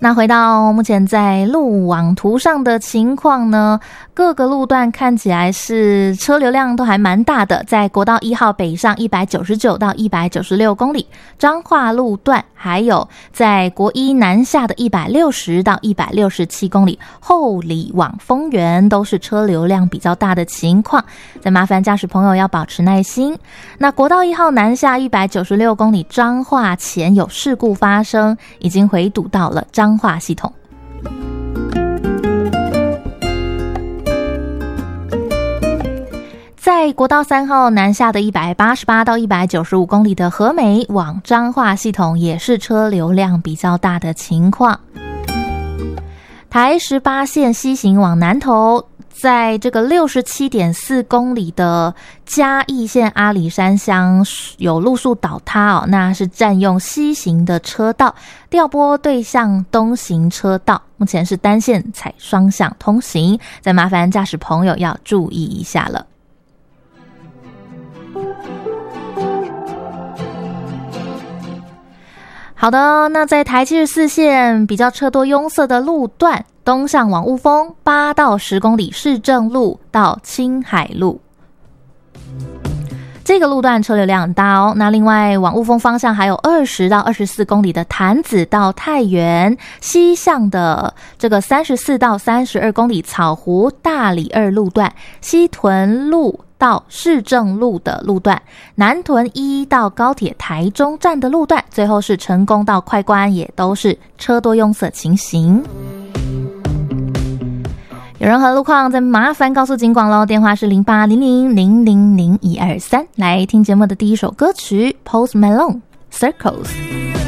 那回到目前在路网图上的情况呢，各个路段看起来是车流量都还蛮大的。在国道1号北上199到196公里，彰化路段，还有在国一南下的160到167公里，后里往丰原都是车流量比较大的情况，再麻烦驾驶朋友要保持耐心。那国道1号南下196公里，彰化前有事故发生，已经回堵到了彰化系统。在国道3号南下的188到195公里的和美往彰化系统也是车流量比较大的情况。台18线西行往南投，在这个67.4公里的嘉义县阿里山乡有路树倒塌那是占用西行的车道，调拨对向东行车道，目前是单线采双向通行，再麻烦驾驶朋友要注意一下了。好的，那在台74线比较车多拥塞的路段，东向往雾峰8到10公里，市政路到青海路，这个路段车流量很大那另外往雾峰方向还有20到24公里的潭子到太原，西向的这个34到32公里草湖大里2路段，西屯路到市政路的路段，南屯1到高铁台中站的路段，最后是成功到快关，也都是车多拥塞情形。有任何路况再麻烦告诉警广咯，电话是0800000123。来听节目的第一首歌曲 Post Malone Circles。